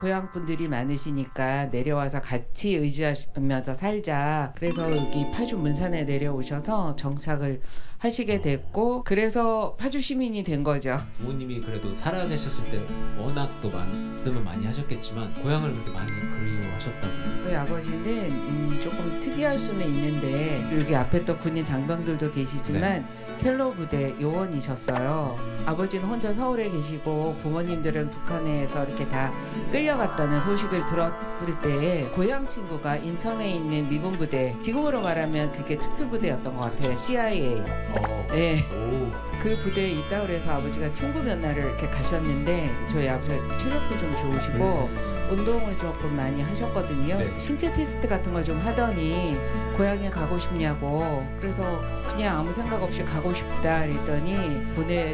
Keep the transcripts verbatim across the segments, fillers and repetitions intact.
고향 분들이 많으시니까 내려와서 같이 의지하면서 살자. 그래서 여기 파주 문산에 내려오셔서 정착을 하시게 됐고, 그래서 파주 시민이 된 거죠. 부모님이 그래도 살아계셨을 때 워낙 또 말씀을 많이 하셨겠지만 고향을 그렇게 많이 그리워하셨다고. 저희 아버지는 음, 조금 특이할 수는 있는데, 여기 앞에 또 군인 장병들도 계시지만 네. 켈로 부대 요원이셨어요. 아버지는 혼자 서울에 계시고 부모님들은 북한에서 이렇게 다 끌려갔다는 소식을 들었을 때 고향 친구가 인천에 있는 미군 부대, 지금으로 말하면 그게 특수부대였던 것 같아요. 씨아이에이. 어. 네. 오. 그 부대에 있다 그래서 아버지가 친구 면회를 이렇게 가셨는데, 저희 아버지가 체력도 좀 좋으시고 음. 운동을 조금 많이 하셨거든요. 네. 신체 테스트 같은 걸 좀 하더니 고향에 가고 싶냐고, 그래서 그냥 아무 생각 없이 가고 싶다 그랬더니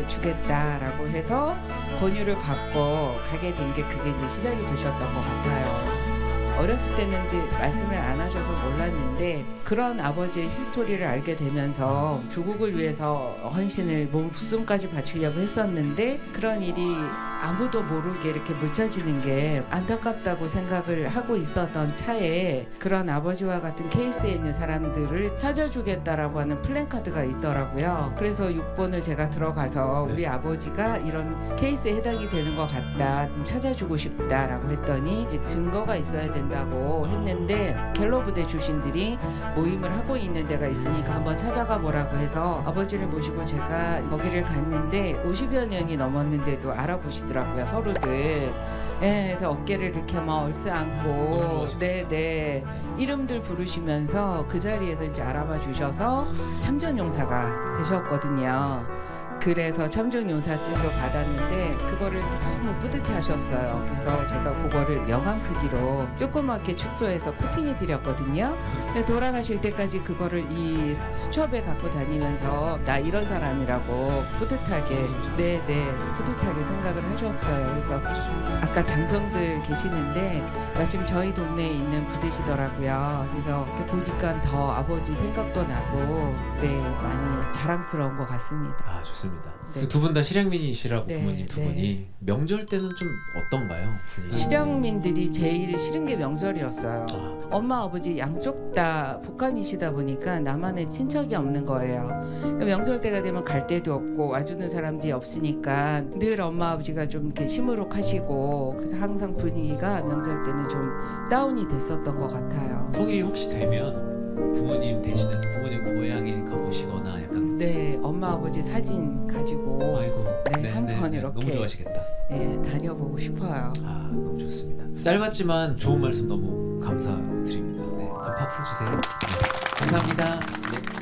보내주겠다라고 해서 권유를 받고 가게 된 게 그게 이제 시작이 되셨던 것 같아요. 어렸을 때는 이제 말씀을 안 하셔서 몰랐는데, 그런 아버지의 히스토리를 알게 되면서 조국을 위해서 헌신을 목숨까지 바치려고 했었는데, 그런 일이 아무도 모르게 이렇게 묻혀지는 게 안타깝다고 생각을 하고 있었던 차에 그런 아버지와 같은 케이스에 있는 사람들을 찾아주겠다라고 하는 플랜카드가 있더라고요. 그래서 육 번을 제가 들어가서 우리 아버지가 이런 케이스에 해당이 되는 것 같다, 좀 찾아주고 싶다라고 했더니 증거가 있어야 된다고 했는데, 켈로 부대 출신들이 모임을 하고 있는 데가 있으니까 한번 찾아가 보라고 해서 아버지를 모시고 제가 거기를 갔는데 오십여 년이 넘었는데도 알아보시더라고요. 서로들. 예, 그래서 어깨를 이렇게 막 얼싸안고 네네 이름들 부르시면서 그 자리에서 이제 알아봐 주셔서 참전용사가 되셨거든요. 그래서 참전용사증도 받았는데 그거를 너무 뿌듯해 하셨어요. 그래서 제가 그거를 명함 크기로 조그맣게 축소해서 코팅해 드렸거든요. 근데 돌아가실 때까지 그거를 이 수첩에 갖고 다니면서 나 이런 사람이라고 뿌듯하게 네네 뿌듯하게 생각을 하셨어요. 그래서 아까 장병들 계시는데 마침 저희 동네에 있는 부대시더라고요. 그래서 이렇게 보니까 더 아버지 생각도 나고 네 많이 자랑스러운 것 같습니다. 아 좋습니다. 네. 그 두 분 다 실향민이시라고 네, 부모님 두 네. 분이 명절 때는 좀 어떤가요? 실향민들이 제일 싫은 게 명절이었어요. 아. 엄마 아버지 양쪽 다 북한이시다 보니까 나만의 친척이 없는 거예요. 그러니까 명절 때가 되면 갈 데도 없고 와주는 사람들이 없으니까 늘 엄마 아버지가 좀 이렇게 시무룩하시고, 그래서 항상 분위기가 명절 때는 좀 다운이 됐었던 것 같아요. 통일이 혹시 되면 부모님 대신해서 부모님 고향에 가보시거나 약간 네, 엄마 아버지 사진 가지고 아이고 네, 한 번 네, 이렇게 너무 좋아하시겠다. 네, 다녀보고 싶어요. 아 너무 좋습니다. 짧았지만 좋은 말씀 너무 감사드립니다. 네, 한 박수 주세요. 네, 감사합니다. 네.